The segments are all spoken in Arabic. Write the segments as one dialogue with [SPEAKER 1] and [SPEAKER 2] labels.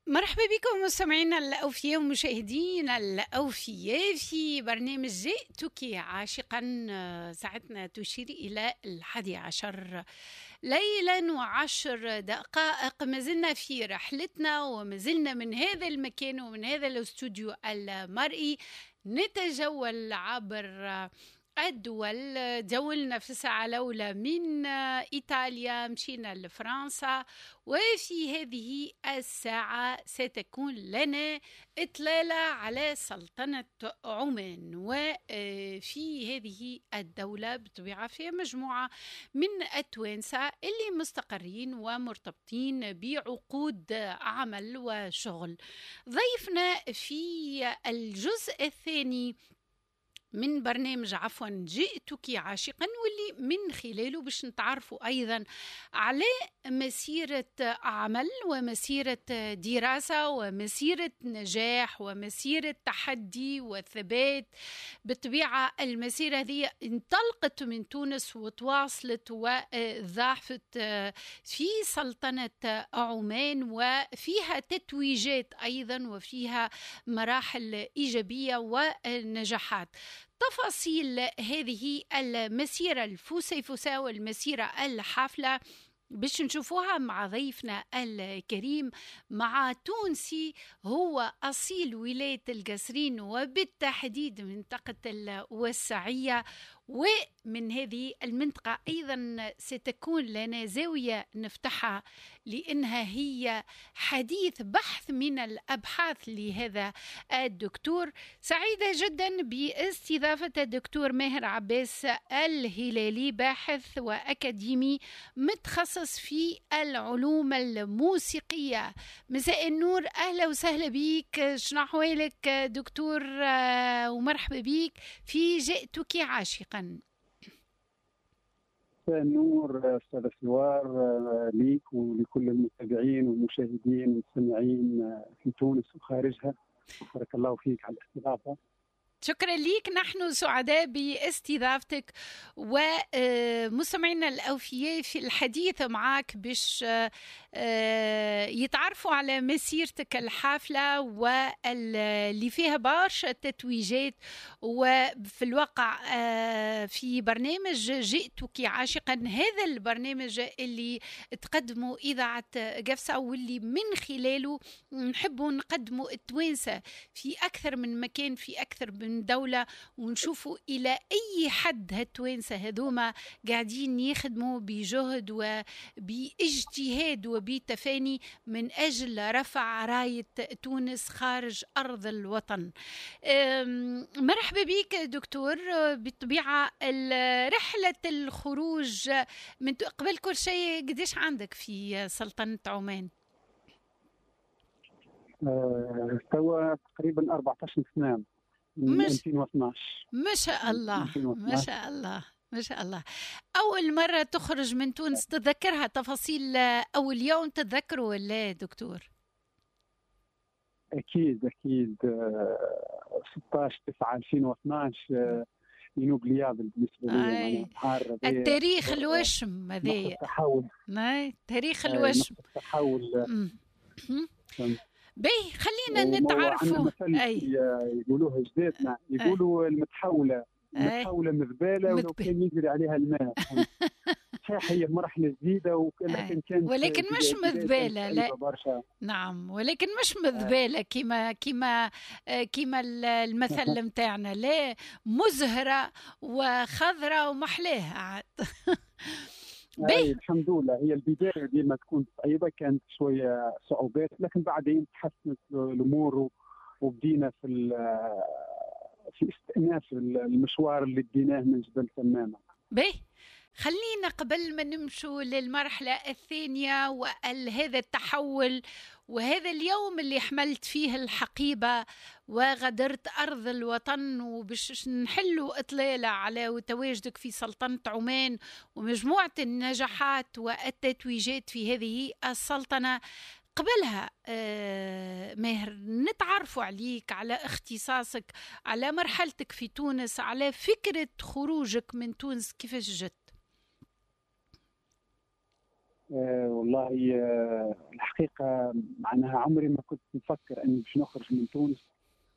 [SPEAKER 1] مرحبا بكم مستمعينا الأوفياء ومشاهدينا الأوفياء في برنامج جئتك عاشقا. ساعتنا تشير إلى 11 ليلا و10 دقائق. ما زلنا في رحلتنا وما زلنا من هذا المكان ومن هذا الاستوديو المرئي نتجول عبر الدول. جولنا في الساعة الأولى من إيطاليا، مشينا لفرنسا، وفي هذه الساعة ستكون لنا إطلالة على سلطنة عمان. وفي هذه الدولة بطبيعة فيها مجموعة من التوانسة اللي مستقرين ومرتبطين بعقود عمل وشغل. ضيفنا في الجزء الثاني من برنامج جئتك عاشقا، واللي من خلاله باش نتعرفوا أيضا على مسيرة عمل ومسيرة دراسة ومسيرة نجاح ومسيرة تحدي وثبات. بالطبيعة المسيرة هذه انطلقت من تونس وتواصلت وضاعفت في سلطنة عمان، وفيها تتويجات أيضا وفيها مراحل إيجابية ونجاحات. تفاصيل هذه المسيرة الفسيفساء والمسيرة الحافلة باش نشوفوها مع ضيفنا الكريم، مع تونسي هو أصيل ولاية القصرين وبالتحديد منطقة الوسعية. ومن هذه المنطقة أيضا ستكون لنا زاوية نفتحها لأنها هي حديث بحث من الأبحاث لهذا الدكتور. سعيدة جدا باستضافة الدكتور ماهر عباس الهلالي، باحث وأكاديمي متخصص في العلوم الموسيقية. مساء النور، أهلا وسهلا بيك. شنو أحوالك دكتور؟ ومرحبا بيك في جئتك عاشقا.
[SPEAKER 2] مساء النور أستاذ سوار، ليك ولكل المتابعين والمشاهدين والمستمعين في تونس وخارجها. بارك الله فيك على الاستضافة.
[SPEAKER 1] شكرا ليك، نحن سعداء باستضافتك ومستمعينا الأوفياء في الحديث معك باش يتعرفوا على مسيرتك الحافلة واللي فيها برشا تتويجات. وفي الواقع في برنامج جئتك عاشقا، هذا البرنامج اللي تقدمه إذاعة قفصة واللي من خلاله نحبوا نقدموا التوانسة في أكثر من مكان في أكثر من دولة، ونشوفوا إلى أي حد هالتوانسة هذوما قاعدين يخدموا بجهد وباجتهاد وبتفاني من أجل رفع راية تونس خارج أرض الوطن. مرحبا بك دكتور. بالطبيعة رحلة الخروج من قبل كل شيء قديش عندك في سلطنة عمان؟
[SPEAKER 2] توا تقريبا 14 سنة من 2012.
[SPEAKER 1] ما شاء الله ما شاء الله ما شاء الله. أول مرة تخرج من تونس تتذكرها؟ تفاصيل أول يوم تتذكره ولا دكتور؟
[SPEAKER 2] أكيد 16/9/2012 ينوبليابل بالنسبة لي.
[SPEAKER 1] التاريخ الوشم هذايا،
[SPEAKER 2] التحول،
[SPEAKER 1] تاريخ الوشم،
[SPEAKER 2] التحول.
[SPEAKER 1] بي خلينا نتعرفوا.
[SPEAKER 2] يقولوها جدادنا، يقولوا المتحولة مذبالة ولو كان يجري عليها الماء. صحيح هي مرحلة جديدة
[SPEAKER 1] ولكن مش مذبالة، لا نعم، ولكن مش مذبالة كما المثل متاعنا، لا مزهرة وخضرة ومحلاها.
[SPEAKER 2] الحمد لله. هي البداية ديما تكون صعيبة، كانت شوية صعوبات، لكن بعدين تحسنت الأمور وبدينا في استئناف المشوار اللي بديناه من جبل تمامة.
[SPEAKER 1] خلينا قبل ما نمشوا للمرحلة الثانية وهذا التحول وهذا اليوم اللي حملت فيه الحقيبة وغادرت أرض الوطن وباش نحلوا إطلالة على تواجدك في سلطنة عمان ومجموعة النجاحات والتتويجات في هذه السلطنة. قبلها ماهر نتعرفوا عليك، على اختصاصك، على مرحلتك في تونس، على فكرة خروجك من تونس، كيفاش جت؟
[SPEAKER 2] والله الحقيقة معناها عمري ما كنت نفكر أني باش نخرج من تونس.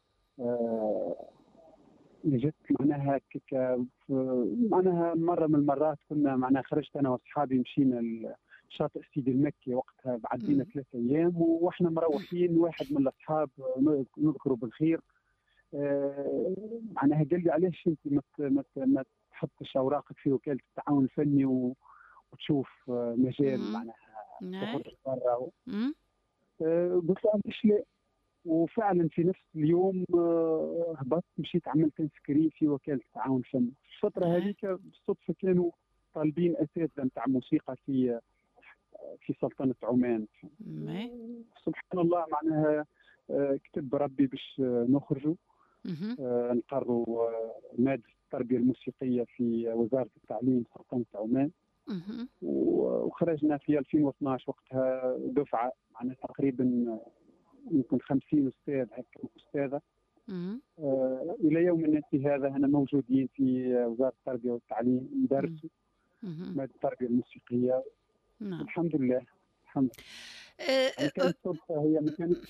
[SPEAKER 2] جيت معناها معناها مرة من المرات كنا معناها خرجت أنا وأصحابي مشينا شاطئ سيدي المكي، وقتها بعدينا 3 أيام وإحنا مروحين. واحد من الأصحاب نذكره بالخير معناها قال لي علاش أنت ما تحطش أوراقك في وكالة التعاون الفني وتشوف مجال معناها تخرج برا. قلت له علاش لا؟ وفعلا في نفس اليوم هبطت مشيت عملت انسكري في وكالة التعاون الفني. في الفترة هذيك بالصدفة كانوا طالبين أساتذة نتاع موسيقى في سلطنة عمان. سبحان الله معناها كتب ربي باش نخرجوا نقروا مادة التربية الموسيقية في وزارة التعليم سلطنة عمان. وخرجنا في 2012 وقتها دفعة معناها تقريبا يمكن 50 أستاذ هكا أستاذة. إلى يومنا هذا هنا موجودين في وزارة التربية والتعليم ندرسوا مادة التربية الموسيقية. الحمد لله الحمد لله. كانت صدفة، هي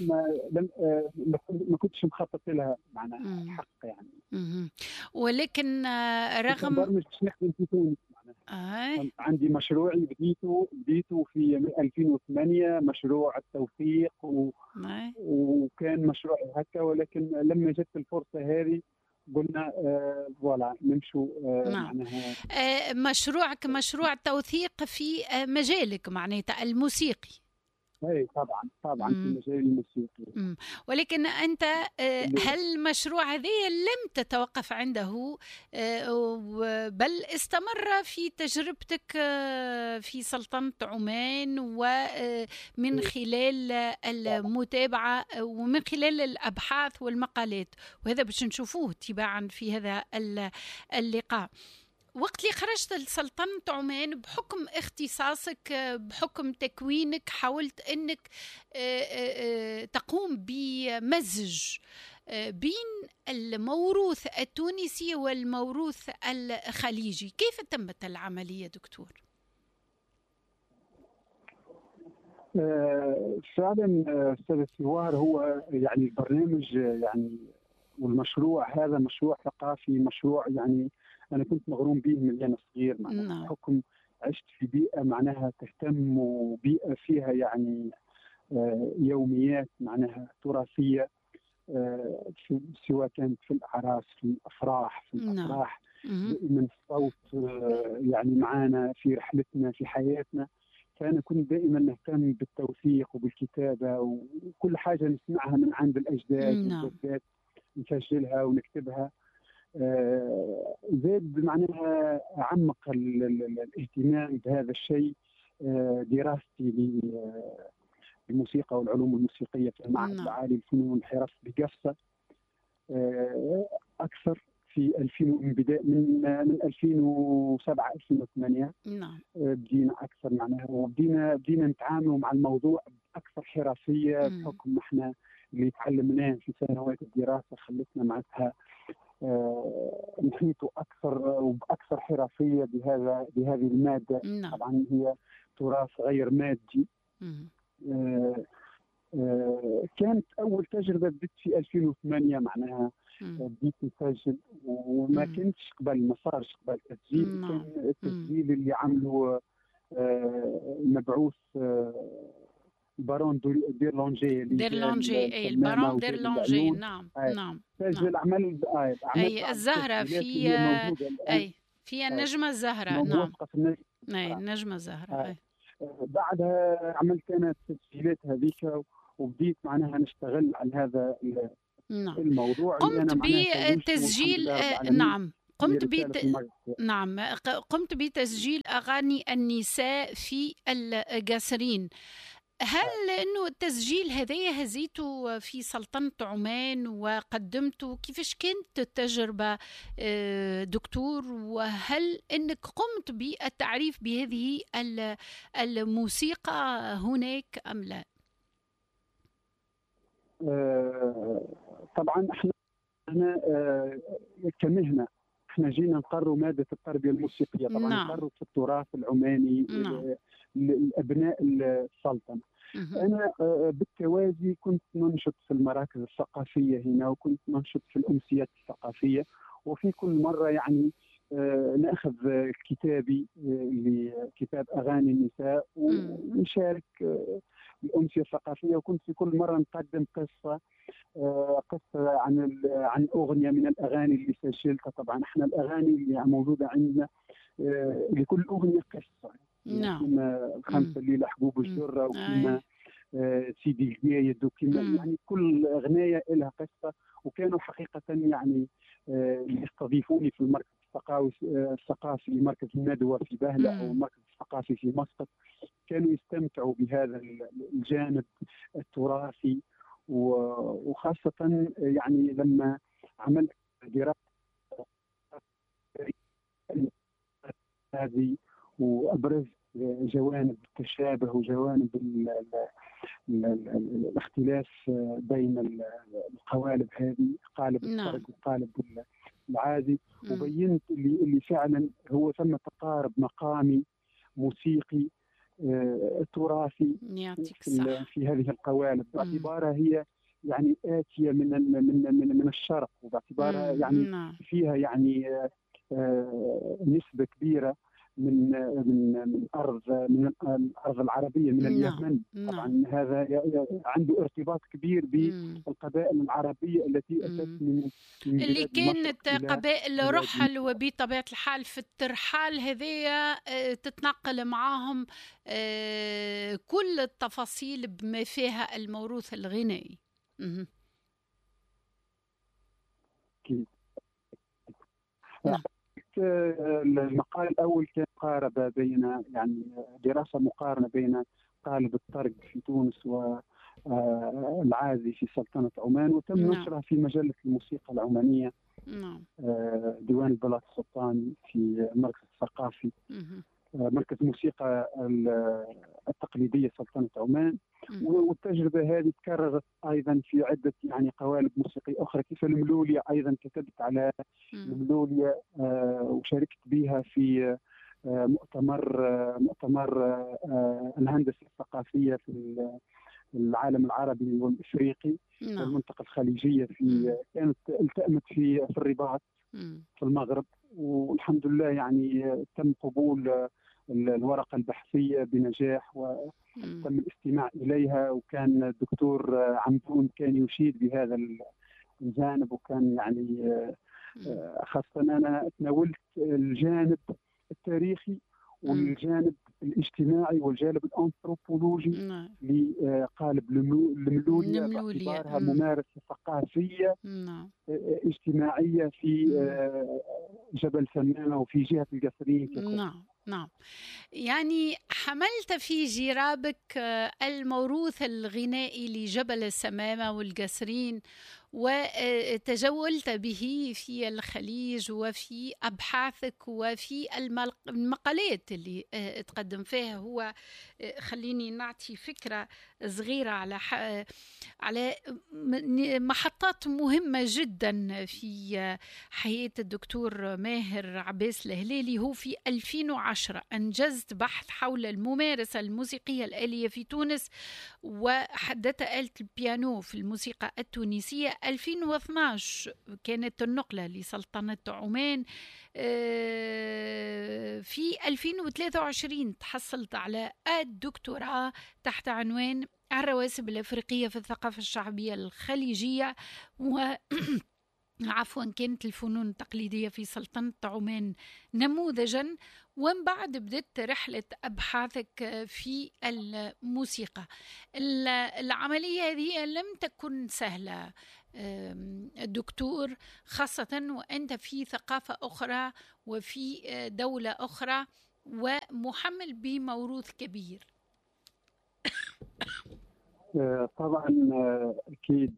[SPEAKER 2] ما كنتش مخطط لها معناها الحق يعني.
[SPEAKER 1] ولكن رغم
[SPEAKER 2] برنامج باش نخدم في تونس عندي مشروعي بديته في 2008 مشروع التوثيق وكان مشروع هكا، ولكن لما جت الفرصة هذه قلنا فوالا نمشوا
[SPEAKER 1] معناها مشروعك مشروع توثيق في مجالك معناتها الموسيقي.
[SPEAKER 2] اي طبعا في مجال الموسيقى.
[SPEAKER 1] ولكن انت هل المشروع هذا لم تتوقف عنده بل استمر في تجربتك في سلطنة عمان ومن خلال المتابعة ومن خلال الأبحاث والمقالات، وهذا باش نشوفوه تباعا في هذا اللقاء. وقت اللي خرجت لسلطنة عمان بحكم اختصاصك بحكم تكوينك حاولت أنك تقوم بمزج بين الموروث التونسي والموروث الخليجي. كيف تمت العملية دكتور؟
[SPEAKER 2] فعلا أستاذ سوار، هو يعني البرنامج يعني والمشروع هذا مشروع ثقافي، مشروع يعني أنا كنت مغروم به من أنا صغير معناها بحكم عشت في بيئة معناها تهتم وبيئة فيها يعني يوميات معناها تراثية، سواء كانت في الأعراس في الأفراح دائما الصوت يعني معنا في رحلتنا في حياتنا. فأنا كنت دائما نهتم بالتوثيق وبالكتابة وكل حاجة نسمعها من عند الأجداد والجدات نسجلها ونكتبها. زاد معناها عمق الاهتمام بهذا الشيء دراستي للموسيقى والعلوم الموسيقية في المعهد العالي للفنون والحرف بقفصة أكثر في 2000 من 2007 2008 بدينا أكثر معناها وبدينا نتعاملوا مع الموضوع بأكثر حرفية بحكم احنا اللي تعلمناه في سنوات الدراسة خلتنا معناتها نحيطوا أكثر وبأكثر حرفية بهذه المادة. طبعا هي تراث غير مادي. كانت أول تجربة بدت في 2008 معناها بديت نسجل وما كنتش قبل ما صارش قبل تسجيل. كان التسجيل اللي عملوا المبعوث بارون ديرلونجي
[SPEAKER 1] البارون ديرلونجي. نعم
[SPEAKER 2] سجل عمل
[SPEAKER 1] الزهرة في النجمة الزهراء. النجمة الزهراء.
[SPEAKER 2] بعدها عملت أنا التسجيلات هذيك وبديت معناها نشتغل على هذا الموضوع.
[SPEAKER 1] قمت بتسجيل قمت بتسجيل أغاني النساء في القصرين. هل انه التسجيل هذايا هزيته في سلطنة عمان وقدمته؟ كيفاش كانت التجربة دكتور؟ وهل انك قمت بالتعريف بهذه الموسيقى هناك ام لا؟
[SPEAKER 2] طبعا احنا كمهنة احنا جينا نقروا ماده التربيه الموسيقيه، طبعا
[SPEAKER 1] نعم.
[SPEAKER 2] نقروا في التراث العماني
[SPEAKER 1] نعم.
[SPEAKER 2] لابناء السلطنه. انا بالتوازي كنت ننشط في المراكز الثقافيه هنا، وكنت ننشط في الامسيات الثقافيه، وفي كل مره يعني ناخذ كتابي لكتاب اغاني النساء ونشارك الامسيه الثقافيه، وكنت في كل مره نقدم قصه عن اغنيه من الاغاني اللي سجلتها. طبعا احنا الاغاني اللي موجوده عندنا لكل اغنيه قصه،
[SPEAKER 1] نعم.
[SPEAKER 2] كما الخمسه الليله حبوب الجره، وكما سيدي الجايد، وكما يعني كل اغنيه لها قصه. وكانوا حقيقه يعني يستضيفوني في المركز الثقافي مركز الندوه في بهله او المركز الثقافي في مسقط. كانوا يستمتعوا بهذا الجانب التراثي، وخاصه يعني لما عملت دراسه هذه وابرزت جوانب التشابه وجوانب الاختلاف بين القوالب هذه، قالب الطرق وقالب العادي، وبينت اللي فعلا هو ثم تقارب مقامي موسيقي تراثي في هذه القوالب، باعتبارها هي يعني آتية من الشرق، وباعتبارها يعني فيها يعني نسبة كبيرة من الارض العربيه، من اليمن. طبعا هذا عنده ارتباط كبير بالقبائل العربيه التي اتت من
[SPEAKER 1] اللي كانت قبائل رحل، وبطبيعه الحال في الترحال هذيا تتنقل معاهم كل التفاصيل بما فيها الموروث الغنائي.
[SPEAKER 2] اكيد. المقال الأول كان مقاربة بين يعني دراسة مقارنة بين قالب الطرق في تونس والعازي في سلطنة عمان، وتم نشرها في مجلة الموسيقى العمانية، ديوان البلاط السلطاني في المركز الثقافي، مركز الموسيقى التقليدية سلطنة عمان. والتجربة هذه تكررت أيضا في عدة يعني قوالب موسيقية أخرى، كيف الملولية. أيضا كتبت على الملولية وشاركت بها في مؤتمر الهندسة الثقافية في العالم العربي والإفريقي والمنطقة الخليجية. كانت التأمت في الرباط في المغرب، والحمد لله يعني تم قبول الورقة البحثية بنجاح، وتم الاستماع إليها. وكان الدكتور عمدون كان يشيد بهذا الجانب، وكان يعني خاصة أنا تناولت الجانب التاريخي والجانب الاجتماعي والجانب الأنثروبولوجي لقالب الملولية، باعتبارها ممارسة ثقافية اجتماعية في جبل سمامة وفي جهة القصرين.
[SPEAKER 1] نعم. يعني حملت في جرابك الموروث الغنائي لجبل السمامة والقصرين، وتجولت به في الخليج وفي أبحاثك وفي المقالات اللي تقدم فيها. هو خليني نعطي فكرة صغيرة على محطات مهمة جدا في حياة الدكتور ماهر عباس الهلالي. هو في 2010 أنجزت بحث حول الممارسة الموسيقية الآلية في تونس، وحددت آلة البيانو في الموسيقى التونسية. 2012 كانت النقلة لسلطنة عمان. في 2023 تحصلت على الدكتوراه تحت عنوان الرواسب الأفريقية في الثقافة الشعبية الخليجية كانت الفنون التقليدية في سلطنة عمان نموذجا. ومن بعد بدأت رحلة أبحاثك في الموسيقى. العملية هذه لم تكن سهلة دكتور، خاصة وأنت في ثقافة أخرى وفي دولة أخرى ومحمل بموروث كبير.
[SPEAKER 2] طبعا أكيد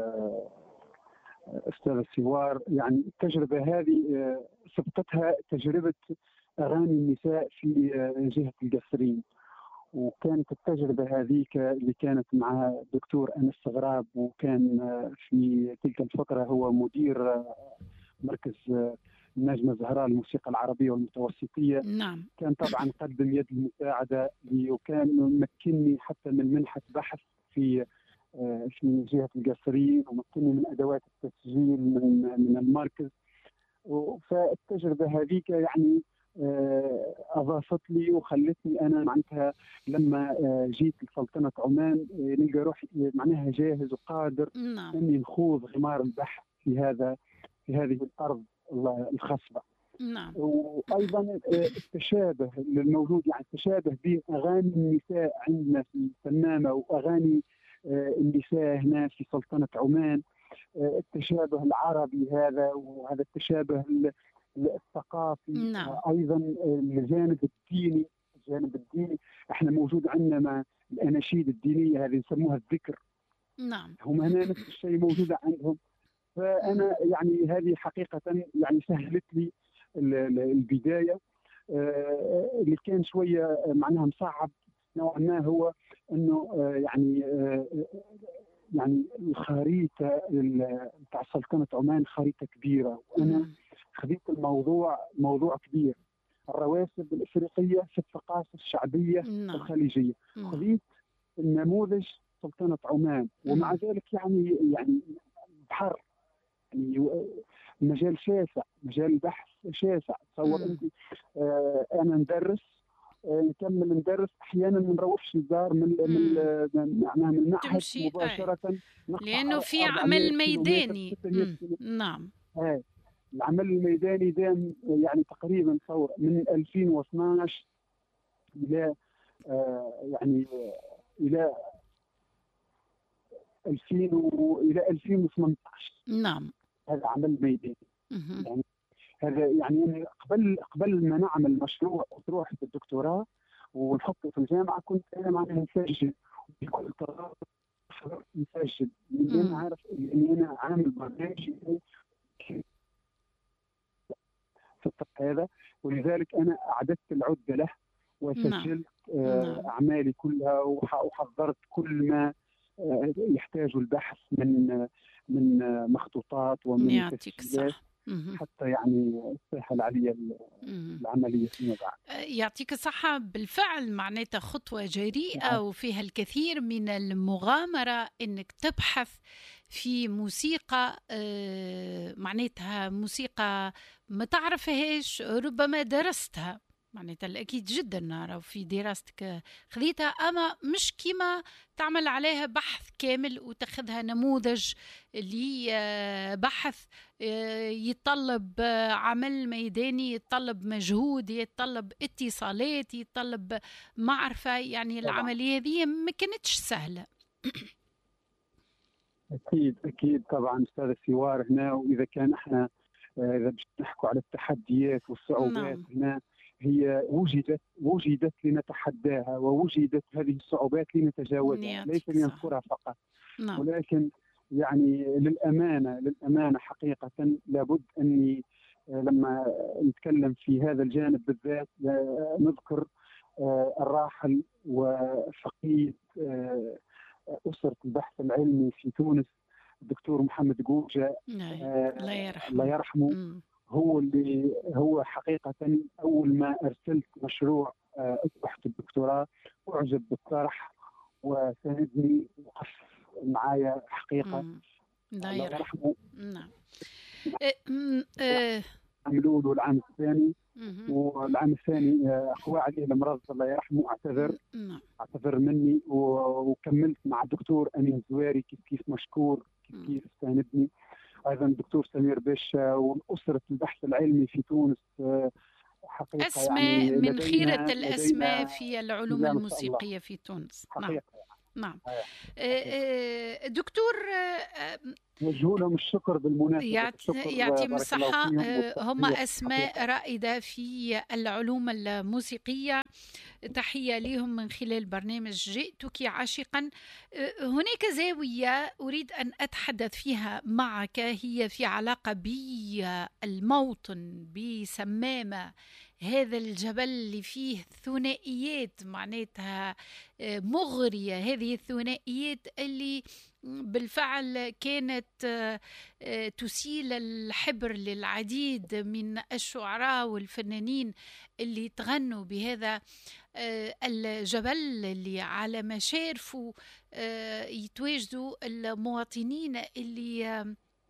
[SPEAKER 2] أستاذ سوار، يعني التجربة هذه سبقتها تجربة أغاني النساء في جهة القصرين، وكانت التجربة هذيك اللي كانت مع الدكتور أنس غراب، وكان في تلك الفترة هو مدير مركز النجمة زهراء الموسيقى العربية والمتوسطية.
[SPEAKER 1] نعم.
[SPEAKER 2] كان طبعا قدم يد المساعدة لي، وكان مكنني حتى من منحة بحث في في جهة القصرين، ومكنني من أدوات التسجيل من المركز. فالتجربة هذيك يعني أضافت لي وخلتني أنا معناتها لما جيت لسلطنة عمان نلقى روحي معناها جاهز وقادر
[SPEAKER 1] نعم.
[SPEAKER 2] أني نخوض غمار البحث في هذه الأرض الخصبة.
[SPEAKER 1] نعم.
[SPEAKER 2] وأيضا التشابه الموجود، يعني التشابه بين أغاني النساء عندنا في الفنانة وأغاني النساء هنا في سلطنة عمان، التشابه العربي هذا، وهذا التشابه الثقافي.
[SPEAKER 1] نعم.
[SPEAKER 2] ايضا الجانب الديني احنا موجود عندنا الاناشيد الدينيه هذه نسموها الذكر.
[SPEAKER 1] نعم.
[SPEAKER 2] هم هنا نفس الشيء موجود عندهم. فانا يعني هذه حقيقه يعني سهلت لي البدايه. اللي كان شويه معناها مصعب نوعا ما هو انه يعني الخريطه بتاع سلطنه عمان خريطه كبيره، وانا خذيت الموضوع موضوع كبير. الرواسب الافريقيه في الثقافه الشعبيه الخليجيه، خذيت النموذج سلطنه عمان، ومع ذلك يعني بحر، يعني مجال شاسع، مجال البحث شاسع. تصور انت انا ندرس، نكمل ندرس، احيانا ما نروحش الدار من المعهد مباشره،
[SPEAKER 1] لانه في عمل ميداني. نعم.
[SPEAKER 2] العمل الميداني دام يعني تقريبا تصور من 2012 الى يعني الى 2018.
[SPEAKER 1] نعم.
[SPEAKER 2] هذا عمل ميداني. يعني هذا يعني قبل ما نعمل مشروع وتروح الدكتوراه ونحطه في الجامعه، كنت انا معناها نسجل بكل قرار، نسجل لاني انا عارف اني انا عامل برنامج في الطب هذا، ولذلك انا اعددت العده له وسجلت اعمالي كلها، وحضرت كل ما يحتاج البحث من مخطوطات ومن تسجيلات حتى يعني سهل علي العملية فيما بعد.
[SPEAKER 1] يعطيك الصحة. بالفعل معناتها خطوة جريئة وفيها الكثير من المغامرة إنك تبحث في موسيقى معناتها موسيقى ما تعرفهاش، ربما درستها معناتها الأكيد جدا نرى في دراستك خذيتها، أما مش كيما تعمل عليها بحث كامل وتاخذها نموذج لبحث يتطلب عمل ميداني، يتطلب مجهود، يتطلب اتصالات، يتطلب معرفة. يعني العملية هذه ما كانتش سهلة.
[SPEAKER 2] أكيد طبعا أستاذ سوار هنا. وإذا كان احنا إذا باش نحكوا على التحديات والصعوبات هنا، هي وجدت لنتحداها، ووجدت هذه الصعوبات لنتجاوزها، ليس لنذكرها فقط. ولكن يعني للأمانة حقيقة لابد أني لما نتكلم في هذا الجانب بالذات نذكر الراحل وفقيد أسرة البحث العلمي في تونس الدكتور محمد قوجة، الله يرحمه. هو حقيقة أول ما أرسلت مشروع أطرح الدكتوراه أعجب بالطرح وساندني وقف معايا حقيقة. الله يرحمه.
[SPEAKER 1] نعم.
[SPEAKER 2] عملوا له العام الثاني، والعام الثاني أقوى عليه المرض الله يرحمه، اعتذر مني، وكملت مع الدكتور أمين الزواري كيف مشكور، كيف ساندني. أيضا الدكتور سمير باشا والأسرة البحث العلمي في تونس حقيقة
[SPEAKER 1] أسماء يعني من خيرة الأسماء في العلوم الموسيقية في تونس. نعم. دكتور
[SPEAKER 2] وجه لهم الشكر بالمناسبة.
[SPEAKER 1] يعطيهم الصحة. هم أسماء رائدة في العلوم الموسيقية. تحية لهم من خلال برنامج جئتك عاشقا. هناك زاوية أريد أن أتحدث فيها معك، هي في علاقة بالموطن، بسمامة هذا الجبل اللي فيه ثنائيات معناتها مغرية، هذه الثنائيات اللي بالفعل كانت تسيل الحبر للعديد من الشعراء والفنانين اللي تغنوا بهذا الجبل اللي على مشارفه يتواجدوا المواطنين اللي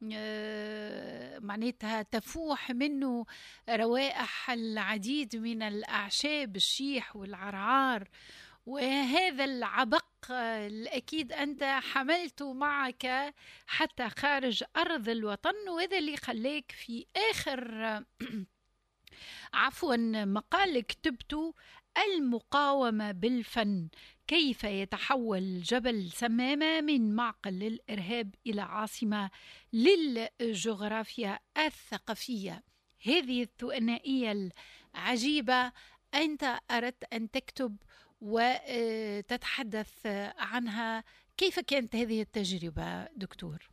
[SPEAKER 1] معناتها تفوح منه روائح العديد من الأعشاب، الشيح والعرعار. وهذا العبق الأكيد أنت حملته معك حتى خارج أرض الوطن، وهذا اللي خلاك في آخر عفوا مقال كتبته المقاومة بالفن، كيف يتحول جبل سمامة من معقل للإرهاب إلى عاصمة للجغرافيا الثقافية. هذه الثنائية العجيبة أنت أردت أن تكتب وتتحدث عنها. كيف كانت هذه التجربة دكتور؟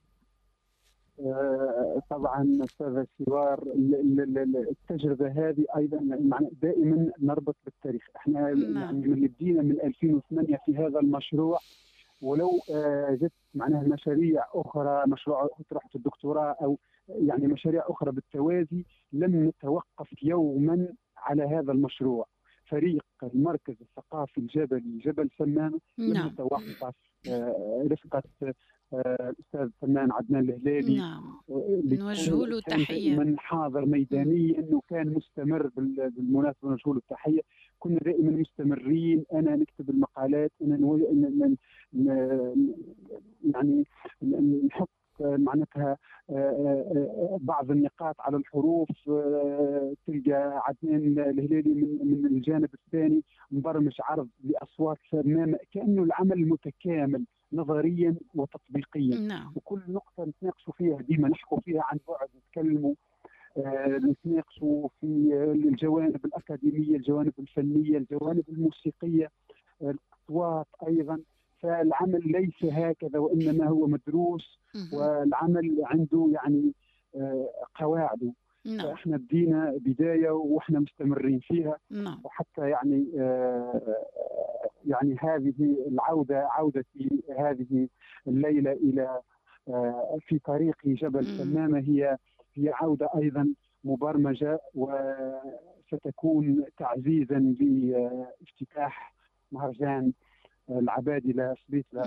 [SPEAKER 2] طبعا استاذ سوار، التجربه هذه ايضا دائما نربط بالتاريخ. احنا يعني من بدينا من 2008 في هذا المشروع، ولو جت معناها مشاريع اخرى، مشروع اطروحه الدكتوراه او يعني مشاريع اخرى بالتوازي، لم نتوقف يوما على هذا المشروع. فريق المركز الثقافي الجبلي جبل سمامة لم يتوقف. رفقة الأستاذ الفنان عدنان الهلالي،
[SPEAKER 1] نوجه له تحية،
[SPEAKER 2] من حاضر ميداني، أنه كان مستمر. بالمناسبة نوجه له تحية. كنا دائما مستمرين، أنا نكتب المقالات، أنا يعني نحط معناتها بعض النقاط على الحروف. تلقى عدنان الهلالي من الجانب الثاني مبرمج عرض لأصوات سمامة، كأنه العمل متكامل نظريا وتطبيقيا. وكل نقطة نتناقشوا فيها، ديما نحكوا فيها عن بعد، نتكلموا نتناقشوا في الجوانب الأكاديمية، الجوانب الفنية، الجوانب الموسيقية، الأصوات أيضا. فالعمل ليس هكذا، وإنما هو مدروس، والعمل عنده يعني قواعده. احنا بدينا بداية واحنا مستمرين فيها. وحتى يعني هذه العودة، عودتي هذه الليلة إلى في طريق جبل سمامة، هي عودة أيضا مبرمجة، وستكون تعزيزا لافتتاح مهرجان العبادلة سبيتلا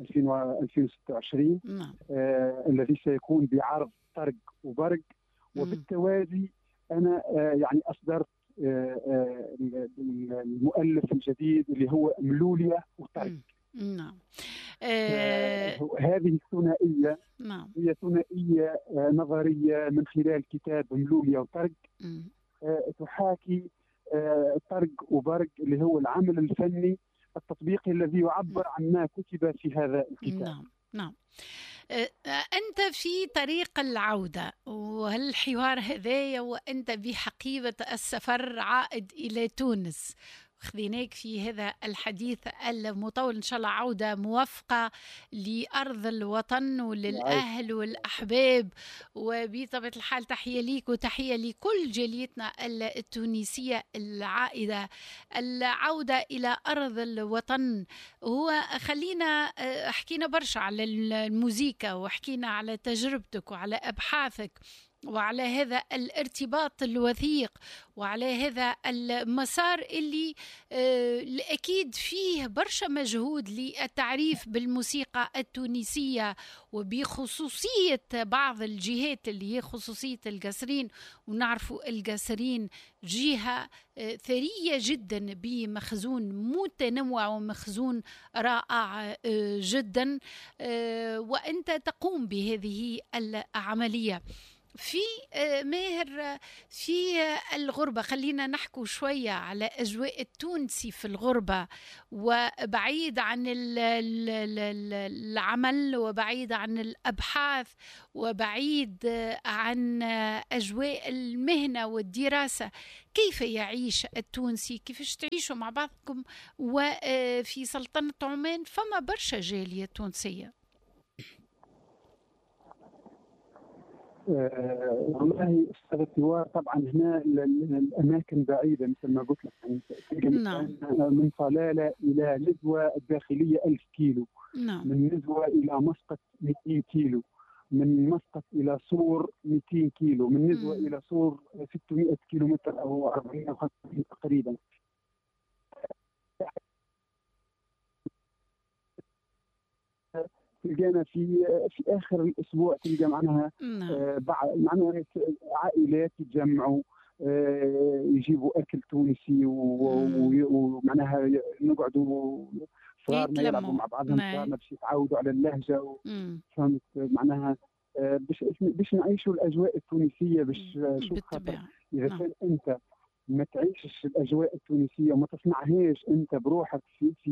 [SPEAKER 2] 2026 الذي سيكون بعرض طرق وبرق. وبالتوازي أنا يعني أصدرت المؤلف الجديد اللي هو ملولية وطرق. هذه الثنائية هي ثنائية نظرية من خلال كتاب ملولية وطرق، تحاكي طرق وبرق اللي هو العمل الفني التطبيقي الذي يعبر عن ما كتب في هذا الكتاب.
[SPEAKER 1] نعم. أنت في طريق العودة، وهالحوار هذايا وأنت بحقيبة السفر عائد إلى تونس، خذيناك في هذا الحديث المطول. إن شاء الله عودة موفقة لأرض الوطن وللأهل والأحباب، وبطبيعة الحال تحية ليك وتحية لكل جاليتنا التونسية العائدة. العودة إلى أرض الوطن هو خلينا حكينا برشا على الموسيقى، وحكينا على تجربتك وعلى أبحاثك وعلى هذا الارتباط الوثيق وعلى هذا المسار اللي أكيد فيه برشا مجهود للتعريف بالموسيقى التونسية وبخصوصية بعض الجهات اللي هي خصوصية القصرين. ونعرفوا القصرين جهة ثرية جدا بمخزون متنوع ومخزون رائع جدا، وأنت تقوم بهذه العملية. في ماهر في الغربة، خلينا نحكو شوية على أجواء التونسي في الغربة، وبعيد عن العمل وبعيد عن الأبحاث وبعيد عن أجواء المهنة والدراسة. كيف يعيش التونسي؟ كيفاش تعيشوا مع بعضكم؟ وفي سلطنة عمان فما برشا جالية تونسية.
[SPEAKER 2] والله استاذ الثوار، طبعا هنا الاماكن بعيده مثل ما قلت لك، يعني
[SPEAKER 1] نعم
[SPEAKER 2] من صلاله الى نزوه الداخليه 1000 كيلو،
[SPEAKER 1] نعم
[SPEAKER 2] من نزوه الى مسقط 200 كيلو، من مسقط الى صور 200 كيلو، من نزوه
[SPEAKER 1] مم.
[SPEAKER 2] الى صور 600 كيلو متر او 450 تقريبا. تلقانا في اخر الاسبوع تلقى معناها
[SPEAKER 1] نعم
[SPEAKER 2] معناها عائلات يتجمعوا، يجيبوا اكل تونسي
[SPEAKER 1] مم.
[SPEAKER 2] ومعناها نقعدوا صغارنا يلعبوا
[SPEAKER 1] يتلموا.
[SPEAKER 2] مع بعضهم،
[SPEAKER 1] نعم
[SPEAKER 2] صغارنا باش يتعودوا على اللهجه فهمت معناها. باش نعيشوا الاجواء التونسيه، باش شوف خاطر
[SPEAKER 1] بالطبيعة.
[SPEAKER 2] اذا
[SPEAKER 1] نعم
[SPEAKER 2] كان انت ما تعيشش الاجواء التونسيه وما تصنعهاش انت بروحك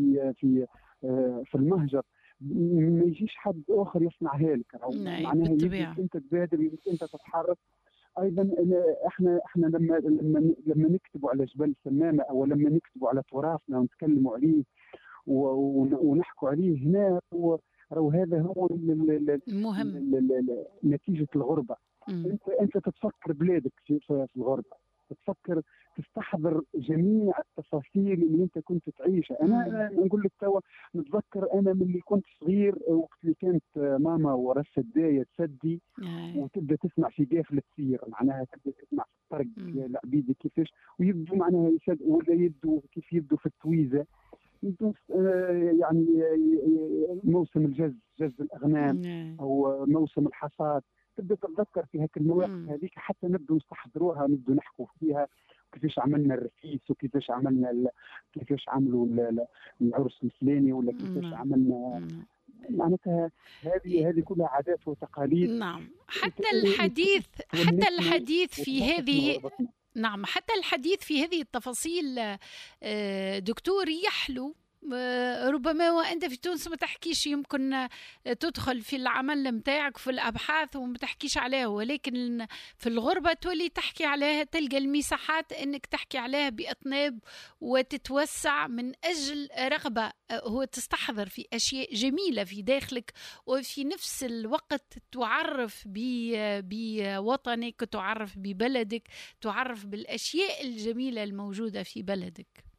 [SPEAKER 2] في المهجر، ما يجيش حد اخر يصنعها لك، او
[SPEAKER 1] نعم
[SPEAKER 2] معناها يجب
[SPEAKER 1] بالطبيعة.
[SPEAKER 2] انت تبادر، يجب انت تتحرك. ايضا احنا لما نكتبوا على جبل سمامه، او لما نكتبوا على تراثنا ونتكلموا عليه ونحكوا عليه هنا، راهو هذا هو
[SPEAKER 1] مهم.
[SPEAKER 2] نتيجه الغربه.
[SPEAKER 1] مم.
[SPEAKER 2] انت تتفكر بلادك في الغربه، تتفكر، تستحضر جميع التفاصيل اللي انت كنت تعيشها. انا نقول لك توا، نتذكر انا من اللي كنت صغير، وقت اللي كانت ماما ورا السدايه تسدي وتبدا تسمع في قافله سير، معناها تبدا تسمع في الطرق العبيد كيفاش، ويبدو معناها ولا يبدو كيف يبدو في التويزه، يبدو يعني موسم الجز، جز الاغنام، او موسم الحصاد، تبدا تتذكر في هيك المواقف هذيك، حتى نبدو نستحضروها، نبدو نحكوا فيها كيفاش عملنا الرفيس، وكيفاش عملنا كيفاش عملوا العرس الفلاني، ولا كيفاش عملنا. معناتها هذه كلها عادات وتقاليد.
[SPEAKER 1] نعم. حتى الحديث في هذه، نعم حتى الحديث في هذه التفاصيل دكتور يحلو. ربما وأنت في تونس ما تحكيش، يمكن تدخل في العمل متاعك في الأبحاث وما تحكيش عليها، ولكن في الغربة تولي تحكي عليها، تلقى المساحات أنك تحكي عليها بأطناب وتتوسع من أجل رغبة، هو تستحضر في أشياء جميلة في داخلك، وفي نفس الوقت تعرف بوطنك، تعرف ببلدك، تعرف بالأشياء الجميلة الموجودة في بلدك.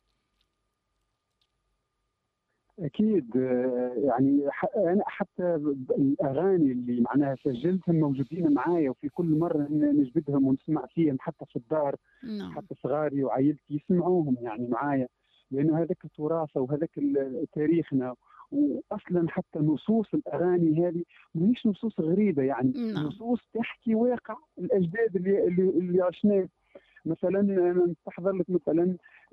[SPEAKER 2] اكيد. يعني انا حتى الاغاني اللي معناها سجلتهم موجودين معايا، وفي كل مره نجبدهم ونسمع فيهم حتى في الدار. حتى صغاري وعائلتي يسمعوهم يعني معايا، لانه هذاك التراث وهذاك تاريخنا. واصلا حتى نصوص الاغاني هذه مش نصوص غريبه، يعني نصوص تحكي واقع الاجداد اللي عشناه. مثلا انا نستحضر لك مثلا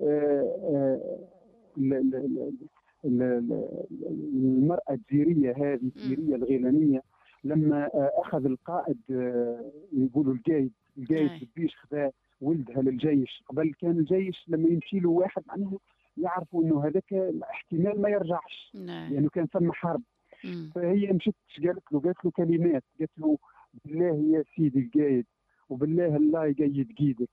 [SPEAKER 2] المرأة الجيرية، هذه الجيرية الغيلانية، لما أخذ القائد، يقولوا القايد بالجيش، خذا ولدها للجيش. قبل كان الجيش لما يمشي له واحد معناها يعرفوا انه هذاك احتمال ما يرجعش، لانه كان ثم حرب. فهي مشت قالت له كلمات، قالت له: بالله يا سيدي القايد، وبالله الله يقيد قيدك،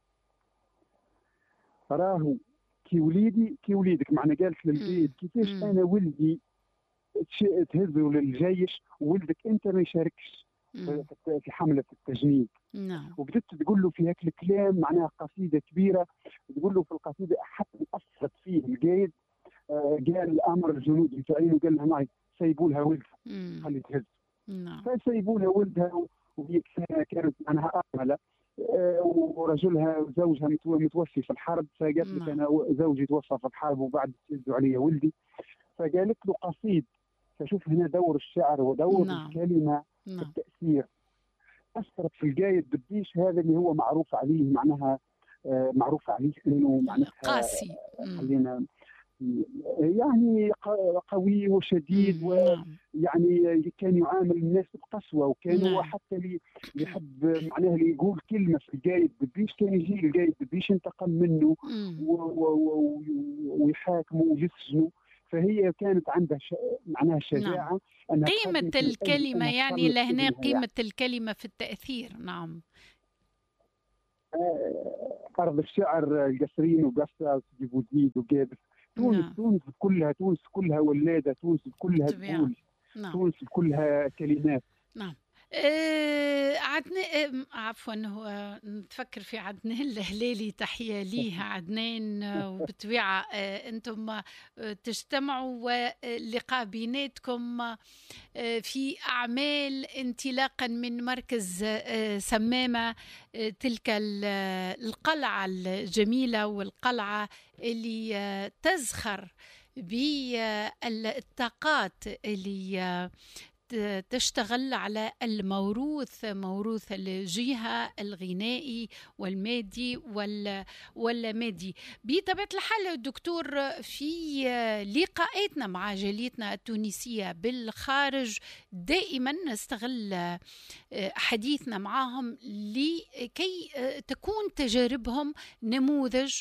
[SPEAKER 2] راهو كي وليدك. معنى قالت للقايد: كيفاش انا ولدي تهزه للجيش وولدك انت ما يشاركش في حمله التجنيد. وبدت تقول له في هيك الكلام، معناها قصيده كبيره، تقول له في القصيده حتى اثرت فيه القايد. قال امر الجنود بتاعين وقال لها: معي سيبوا لها ولدها، خلي تهز. فسيبوا لها ولدها، وهي كانت معناها ارمله، ورجلها زوجها متوفي في الحرب. فقالت لك: انا زوجي توفى في الحرب وبعد تهزوا علي ولدي. فقالت له قصيد. فشوف هنا دور الشعر ودور الكلمه في التاثير. اثرت في القايد بالديش، هذا اللي هو معروف عليه، معناها معروف عليه انه معناها
[SPEAKER 1] قاسي،
[SPEAKER 2] خلينا يعني قوي وشديد، ويعني كان يعامل الناس بقسوه، وكان هو حتى اللي يحب معناها اللي يقول كلمه في القايد بالديش كان يجي القايد بالديش ينتقم منه ويحاكمه ويسجنه. فهي كانت عندها معناها شجاعة.
[SPEAKER 1] قيمة الكلمة، يعني لهنا قيمة الكلمة في التأثير. نعم.
[SPEAKER 2] أرض الشعر القصرين وقصة وجيبوزيد وقابس. تونس كلها ولادة، تونس كلها تقول، تونس كلها كلمات.
[SPEAKER 1] نعم. عدنان، عفوا، هو نتفكر في عدنان الهلالي، تحية ليه عدنان. وبالطبيعة أنتم تجتمعوا واللقاء بيناتكم في أعمال انطلاقا من مركز سمامة، تلك القلعة الجميلة والقلعة اللي تزخر بالطاقات اللي تشتغل على الموروث، موروث الجهة الغنائي والمادي واللامادي. بطبيعة الحال دكتور، في لقاءاتنا مع جاليتنا التونسية بالخارج دائما نستغل حديثنا معهم لكي تكون تجاربهم نموذج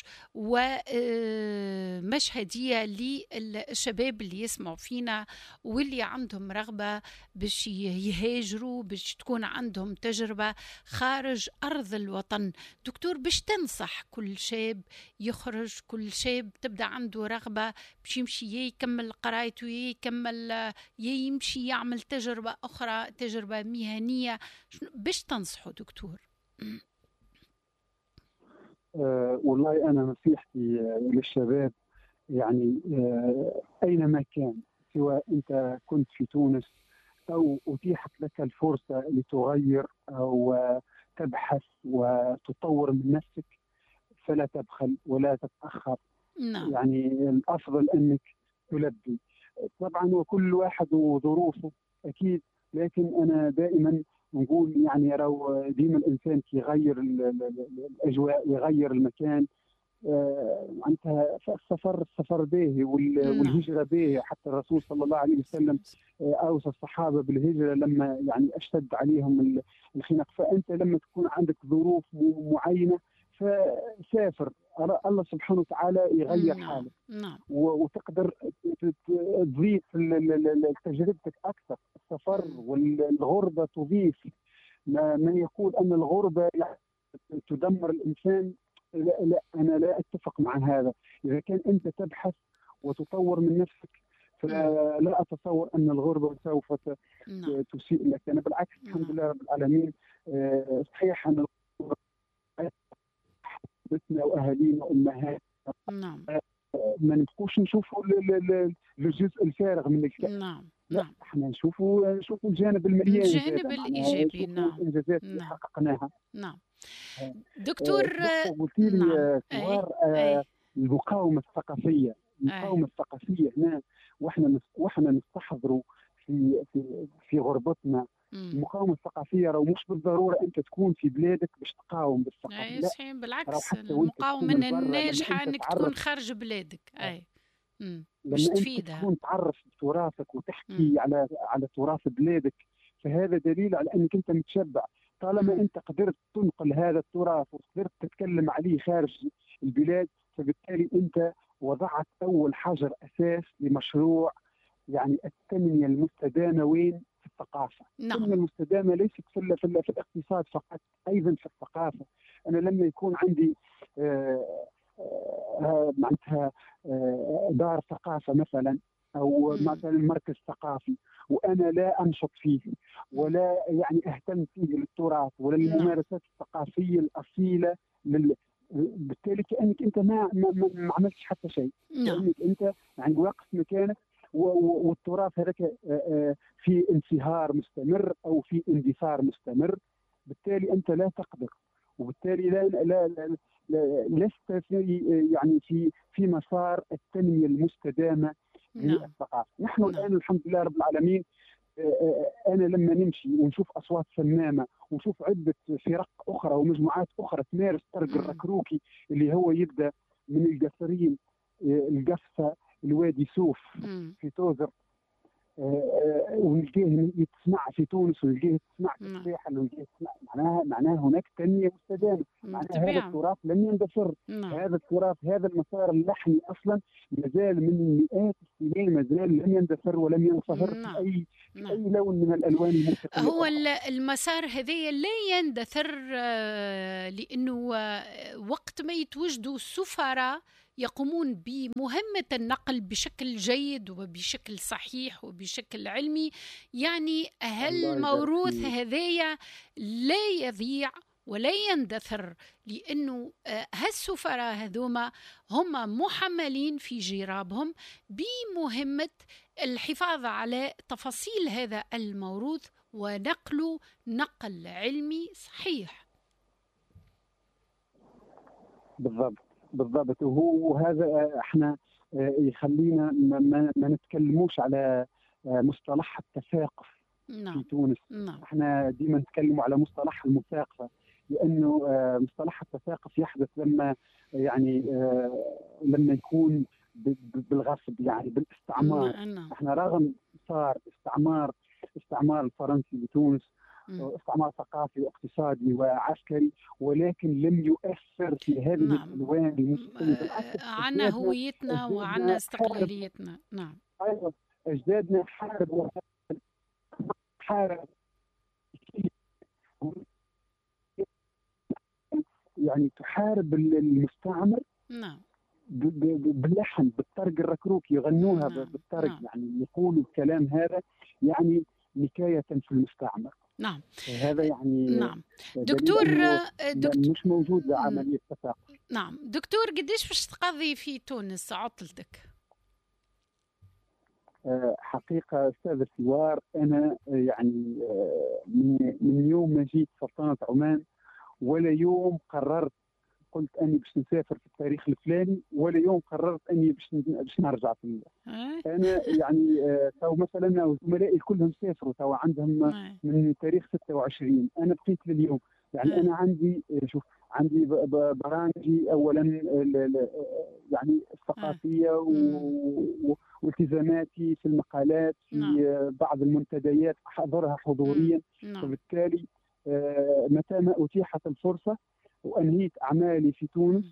[SPEAKER 1] ومشهدية للشباب اللي يسمعوا فينا واللي عندهم رغبة باش يهاجروا، باش تكون عندهم تجربة خارج أرض الوطن. دكتور، باش تنصح كل شاب يخرج، كل شاب تبدأ عنده رغبة باش يمشي يكمل قرايته، يكمل يمشي يعمل تجربة أخرى، تجربة مهنية، باش تنصحوا دكتور؟
[SPEAKER 2] والله أنا نصيحتي للشباب يعني أينما كان، سواء أنت كنت في تونس أو أتيحت لك الفرصة لتغير أو تبحث وتطور من نفسك، فلا تبخل ولا تتأخر.
[SPEAKER 1] نعم.
[SPEAKER 2] يعني الأفضل أنك تلبي. طبعا وكل واحد وظروفه أكيد، لكن أنا دائما نقول يعني لو ديما الإنسان يغير الأجواء، يغير المكان. معناتها السفر باهي والهجرة باهي. حتى الرسول صلى الله عليه وسلم أوصى الصحابة بالهجرة لما يعني أشتد عليهم الخناق. فأنت لما تكون عندك ظروف معينة فسافر، الله سبحانه وتعالى يغير حالك وتقدر تضيف تجربتك أكثر. السفر والغربة تضيف. من يقول أن الغربة تدمر الإنسان، لا أنا لا أتفق مع هذا. إذا كان أنت تبحث وتطور من نفسك فلا أتصور أن الغربة سوف تسيء لك. أنا بالعكس الحمد لله رب العالمين. صحيح أن بيتنا وأهالينا وأمهاتنا ما نبقوش نشوفوا الجزء الفارغ من الكأس. لا احنا نشوفوا الجانب المليان،
[SPEAKER 1] الجانب الإيجابي.
[SPEAKER 2] الإنجازات اللي حققناها.
[SPEAKER 1] دكتور،
[SPEAKER 2] قلت لي المقاومة الثقافية. المقاومة الثقافية هنا واحنا نستحضروا في غربتنا. المقاومة الثقافية لو مش بالضرورة أنت تكون في بلادك باش تقاوم بالثقافة.
[SPEAKER 1] لا، بالعكس المقاومة الناجحة أنك تكون خارج بلادك.
[SPEAKER 2] لما أنت تكون تعرف بتراثك وتحكي على تراث بلادك، فهذا دليل على أنك أنت متشبع. طالما أنت قدرت تنقل هذا التراث وقدرت تتكلم عليه خارج البلاد، فبالتالي أنت وضعت أول حجر أساس لمشروع يعني التنمية المستدامة. وين؟ في الثقافة. التنمية المستدامة ليست في الاقتصاد فقط، أيضا في الثقافة. أنا لما يكون عندي معناتها دار ثقافة مثلا، أو مثلا مركز ثقافي، وأنا لا أنشط فيه ولا يعني أهتم فيه للتراث ولا الممارسات الثقافية الأصيلة بالتالي كأنك أنت ما عملتش حتى شيء. كأنك أنت يعني واقف مكانك، والتراث هذاك في انصهار مستمر أو في اندثار مستمر. بالتالي أنت لا تقدر، وبالتالي لست يعني في مسار التنمية المستدامة للثقافة. نحن الآن الحمد لله رب العالمين، أنا لما نمشي ونشوف أصوات سمامة ونشوف عدة فرق أخرى ومجموعات أخرى تمارس طرق الركروكي اللي هو يبدأ من القصرين، القفصة، الوادي سوف في توزر، ونلقيه يتسمع في تونس، ونلقيه يتسمع في الساحل، ونلقيه يتسمع. معناها هناك تنمية مستدامة. معناها هذا التراث لم يندثر. هذا التراث، هذا المسار اللحني أصلا مازال من مئات السنين، مازال لم يندثر ولم ينصهر في أي لون من الألوان الموسيقية.
[SPEAKER 1] هو المسار هذا لا يندثر، لأنه وقت ما يتوجدوا السفراء يقومون بمهمة النقل بشكل جيد وبشكل صحيح وبشكل علمي. يعني هالموروث هذايا لا يضيع ولا يندثر، لأنه هالسفراء هذوما هم محملين في جرابهم بمهمة الحفاظ على تفاصيل هذا الموروث ونقله نقل علمي صحيح.
[SPEAKER 2] بالضبط. وهذا احنا يخلينا ما نتكلموش على مصطلح التثاقف في تونس. احنا ديما نتكلموا على مصطلح المثاقفة، لأنه مصطلح التثاقف يحدث لما يعني لما يكون بالغصب، يعني بالاستعمار. احنا رغم صار استعمار الفرنسي لتونس، استعمار ثقافي واقتصادي وعسكري، ولكن لم يؤثر في هذه الالوان المختلفه.
[SPEAKER 1] عنا هويتنا وعنا استقلاليتنا. نعم،
[SPEAKER 2] ايوه، اجدادنا حارب يعني تحارب المستعمر.
[SPEAKER 1] نعم،
[SPEAKER 2] باللحن، بالطرق الركروك يغنوها. بالطرق. يعني يقولوا الكلام هذا يعني نكاية في المستعمر.
[SPEAKER 1] نعم،
[SPEAKER 2] هذا يعني
[SPEAKER 1] نعم. دكتور
[SPEAKER 2] مش موجود عملية تثاقف.
[SPEAKER 1] نعم دكتور، قديش باش تقضي في تونس عطلتك؟
[SPEAKER 2] حقيقة أستاذ سوار، أنا يعني من يوم ما جيت سلطنة عمان ولا يوم قررت قلت اني باش نسافر في التاريخ الفلاني، ولا يوم قررت اني باش نرجع في انا يعني تو مثلا زملائي كلهم سافروا تو عندهم من تاريخ 26. انا بقيت لليوم. يعني انا عندي عندي برامجي اولا يعني الثقافيه والتزاماتي في المقالات في بعض المنتديات احضرها حضوريا. وبالتالي متى ما اتيحت الفرصه وأنهيت أعمالي في تونس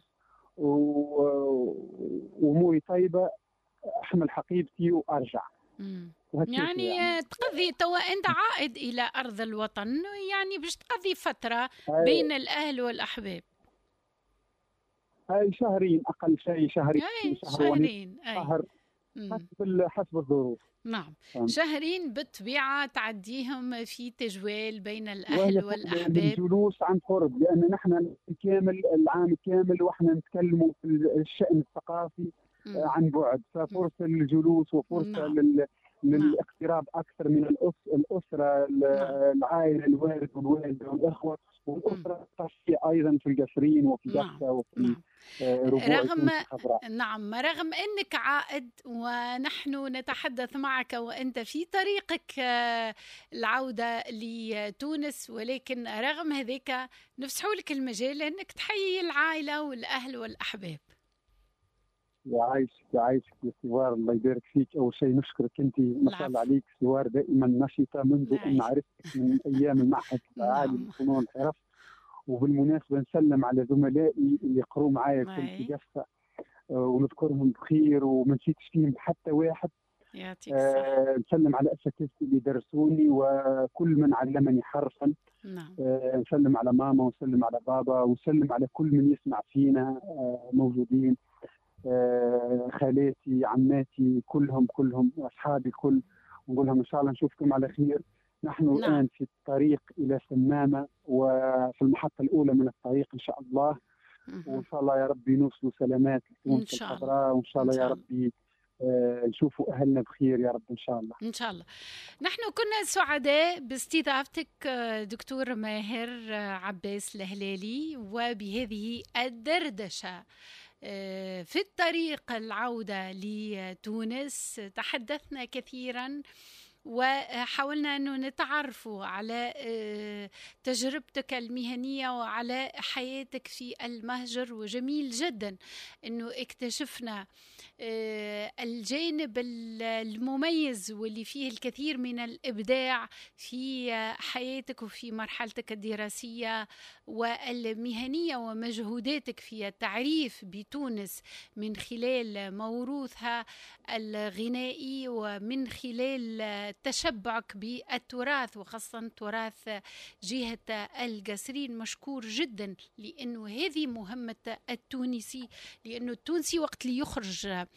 [SPEAKER 2] وأموري طيبة، أحمل حقيبتي وأرجع.
[SPEAKER 1] يعني تقضي توا أنت عائد إلى أرض الوطن، يعني باش تقضي فترة بين الأهل والأحباب.
[SPEAKER 2] شهرين أقل شيء،
[SPEAKER 1] شهرين
[SPEAKER 2] حسب الظروف.
[SPEAKER 1] نعم، شهرين بالطبيعة تعديهم في تجوال بين الأهل والأحباب،
[SPEAKER 2] الجلوس عن قرب، لأن نحن العام كامل وإحنا نتكلموا في الشأن الثقافي عن بعد، ففرصة للجلوس وفرصة للاقتراب أكثر من الأسرة، العائلة، الوالد والوالدة والأخوة، والأسرة الشخصية أيضا في القصرين وفي جفة وفي
[SPEAKER 1] رغم أنك عائد ونحن نتحدث معك وأنت في طريقك العودة لتونس، ولكن رغم هذيك نفسحوا لك المجال أنك تحيي العائلة والأهل والأحباب.
[SPEAKER 2] يعيشك يا سوار، الله يبارك فيك. أول شيء نشكرك أنت، ما شاء الله عليك سوار، دائما نشطة منذ أن عرفتك من أيام المعهد العالي للفنون الحرف. وبالمناسبة نسلم على زملائي اللي يقروا معايا في جفة ونذكرهم بخير وما نسيتش فيهم حتى واحد.
[SPEAKER 1] يعطيك الصحة.
[SPEAKER 2] نسلم على أساتذتي اللي درسوني وكل من علمني حرفا. نسلم على ماما ونسلم على بابا ونسلم على كل من يسمع فينا موجودين، خالاتي، عماتي، كلهم أصحابي كل، ونقول لهم إن شاء الله نشوفكم على خير. نحن الآن في الطريق إلى سمامة وفي المحطة الأولى من الطريق إن شاء الله. وإن شاء الله يا ربي نوصلوا سلامات لتونس الخضراء، وإن شاء الله يا ربي نشوفوا أهلنا بخير يا رب إن شاء الله.
[SPEAKER 1] إن شاء الله. نحن كنا سعداء باستضافتك دكتور ماهر عباس الهلالي، وبهذه الدردشة في الطريق العودة لتونس تحدثنا كثيرا وحاولنا أنه نتعرفوا على تجربتك المهنية وعلى حياتك في المهجر. وجميل جدا أنه اكتشفنا الجانب المميز واللي فيه الكثير من الإبداع في حياتك وفي مرحلتك الدراسية والمهنية ومجهوداتك في التعريف بتونس من خلال موروثها الغنائي ومن خلال تشبعك بالتراث وخاصة تراث جهة القصرين مشكور جدا، لأنه هذه مهمة التونسي. لأنه التونسي وقت اللي يخرج